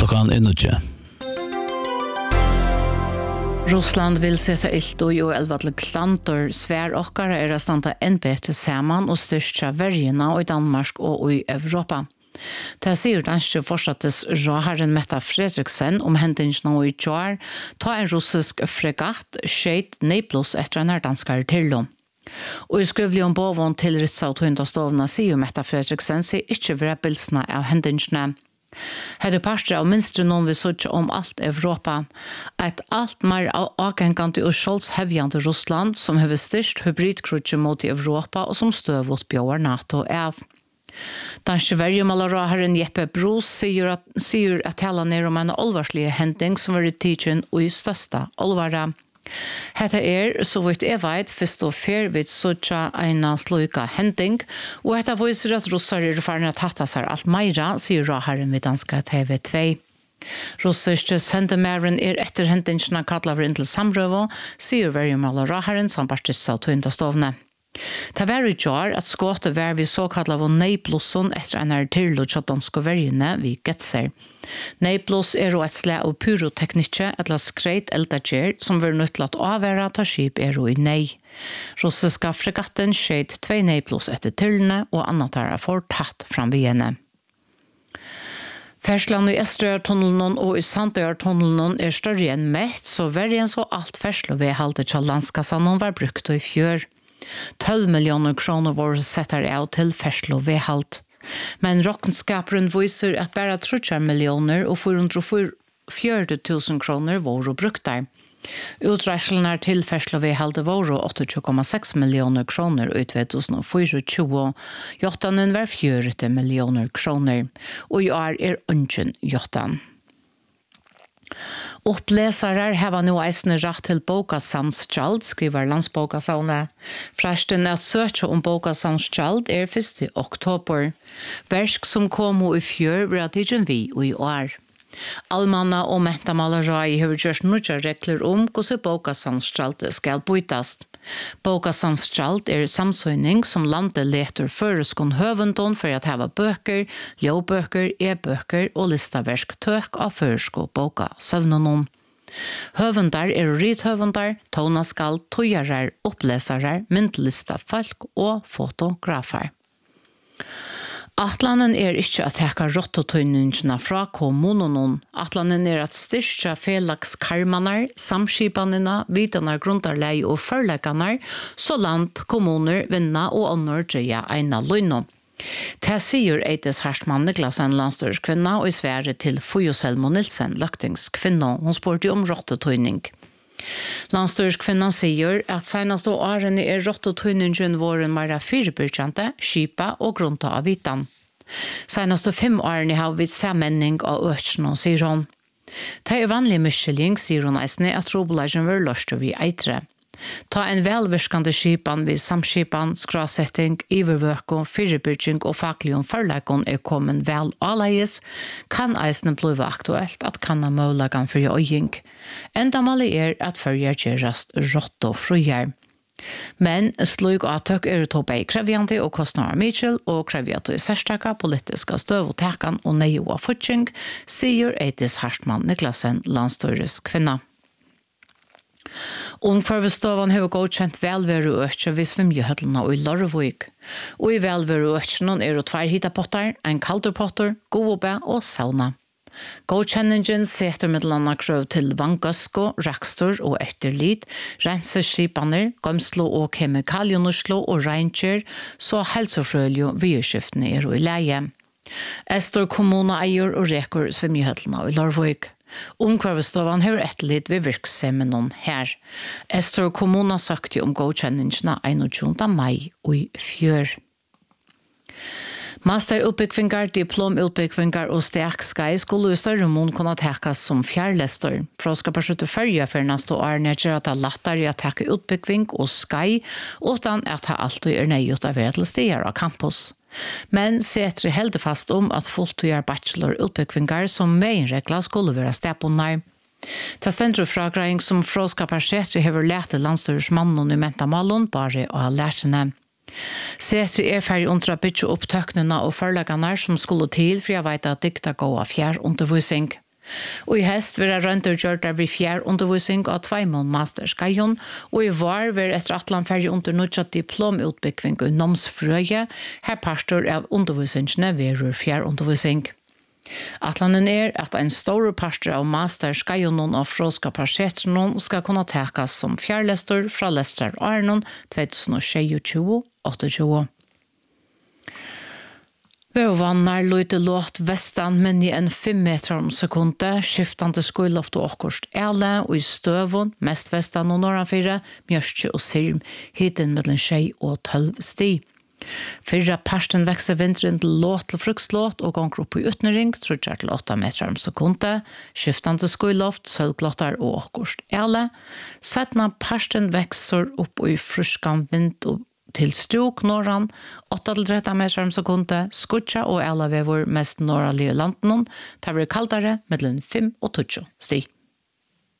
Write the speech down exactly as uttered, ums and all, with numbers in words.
Klockan är nio. Russland vill sätta ilt och ju elva till klantor svär okkara är att standa en bättre samman och styrka värjena i Danmark och i Europa. Det sier danske fortsattes råherren Mette Frederiksen om hendingen i Tjør, ta en russisk fregatt skjeit Naples etter en danskere til dem. Og i skrivelig om boven til Ritzau-Tøyndastovna sier Mette Frederiksen sier ikke være bilsene av hendingene. Hette parster av minst noen vi søtter om alt Europa, et alt mer avgengende og skjoldshevjende Russland som har styrst hybridkrutje mot Europa og som støvått bjør NATO av. Danske vergemalleraheren Jeppe Bros sier at, sier at tala ner om en alvarslig hending som var i tidsen og i største alvare. Hetta er, så vidt jeg vet, først og fer vidt søtja en sløyka hending, og hetta viser at russar er farne at hatta seg alt meira, sier raheren vid danska T V to. Russiske sendemæren er etter hendingene kallar inn til samrøvo, sier vergemalleraheren som barstissa av Tøyndastovne. Det var i jar at skåte var vi såkallet av Naplusen etter en er til og tjaddomske vergene vi getser. Naplus er og et slag av pyroteknikke, et la skreit eldager som var nødt til at avvære ta skip er og i nei. Russiska fregatten skjeit tvei Naplus etter tilene og annet er fortatt fram ved henne. Fersland i Estrøyartunnelen og i Sandøyartunnelen er større enn mett, så vergen så alt ferslo ved halde til landskassan var brukt i fjør. tolv millioner kroner var setter av til ferslo ved halt. Men råkenskaperen viser at bare trettio millioner og fire hundre og fjorti tusen kroner var brukt der. Utreislene til ferslo ved halt var åttiotjue komma seks millioner kroner i to tusen tjuefire. Jottanen var fjorti millioner kroner, og i år er ungen jottan. Opplesere har nå eisende rett til bokasamskjald, skriver Landsbokasavnet. Fresten at søke om bokasamskjald er første oktober. Versk som kom i fjør var tidsen vi og i år. Almanna og mentamalerøy har gjort noen regler om hvordan bokasamskjald skal bytast. Bokasamskjald er samsøgning som landet leter føreskånd høvendon for at hava bøker, ljåbøker, e-bøker og listaversk tøk av føreskå boka søvnenom. Høvendar er rithøvendar, tonaskall, tøyarar, opplesare, myndlista folk og fotografer. Atlanen er ikke at teka rottotøyningene fra kommunen. Atlanen er at styrke felagskarmaner, samskipanene, videne grundarlei og førleggene, så land, kommuner, vinner og ånder gjør ena løgno. Det sier Eides Hartmann Niklasen, landstyrskvinna, og i Sverige til Fujoselmo Nilsen, løktingskvinna. Hun spurte om rottotøyning. Landstyrskvinnan sier at seneste årene er rottotøyningen våren mer firebyrkjante, skipa og grunta av vitan. Seneste fem årene har vi sammenning av økene, sier hun. Det er vanlig miskjeling, sier hun eisne, at trobolagen var løst vi eitre. Ta en velvirkande skipan vid samskipan, skrasetting, ivervøkon, firebyrking og faklion forleikon er kommet vel avleies, kan eisne blive aktuelt at kanna mølagan for øying. Enda malig er at førjer kjerast rått og frujer. Men slug avtøk er to bei krevjande og kostnader mykjel, og krevjande i særstaka politiska støv og tekan og nei og futjing, sier Eides Hartmann Niklasen, landstyrets kvinna. Ungfarvestovan har godkjent velvære økje ved svimjehøtlene og i Lorvøk. Og i velvære økjene er det tvær hitapottar, en kaldurpotter, govobe og sauna. Godkjenningen setter middelene krøv til vanngøsko, rakstor og etterlid, renseskipaner, gømslo og kemikalionurslo og reinkjer, så helsefrøljo vidskiftene er i leie. Estor kommune eier og reker svimjehøtlene og i Lorvøk. Ungkvarvestovan har etterlid ved virksomheten her. Estor kommune søkte om godkjenningene einogtjúgunda mai og i fjør. Masterutbyggvingar, diplomutbyggvingar og stekskei skulle i større mån kunne tekas som fjærlester. Fråskaparsuttet følger for neste år nedgjør at det er lettere å teke utbyggving og skei, uten at det alltid er nøyut av være til steder av campus. Men setter helt fast om at fulltøyer bachelor-utbyggvingar som meinregler skulle være stepunner. Det stender fragreiing som fråskaparsetri hever lete landstyrsmannen i mentamalen bare å ha lærsene. Setri er ferdig under å bygge opp tøknene og forleggene som skulle til for jeg vet at dikta gå av fjær undervisning. Og i hest vil jeg rønte gjort der vi fjær undervisning av tveimon masterskeion, og i var vil etter atlanferdig under nødvendig diplomutbygging og nomsfrøye, her pastor av undervisningene verur fjær undervisning. Atlanen er at en stor pastor av masterskeion av fråska parsetron skal kunne tekas som fjærlester fra Lester Arnon tjuetusen tjuetre tjueåtte. Våvannar løyte låt vestan men i en fem meter om sekunde, skiftande skoiloft og okkurst ele, og i støvun, mest vestan og norranfire, mjørstje og sirm, hiten mellom tjei og tølv sti. Fyrra parsten vekser vinteren til låt til frukslåt og gonger opp i utnering, trudjar til åtta meter om sekunde, skiftande skoiloft, sølglottar og okkurst ele. Setna parsten vekser opp i fruskan vind og til strok norran, åtta til tretton meter om sekunde, skutja og elavevor mest norralige landen, der blir kaldare mellom fem og tjueto sti.